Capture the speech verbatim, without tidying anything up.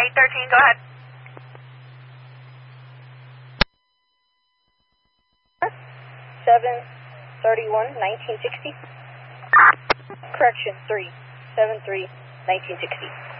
eight thirteen, go ahead. seven thirty-one, nineteen sixty. Correction, three seven three, nineteen sixty.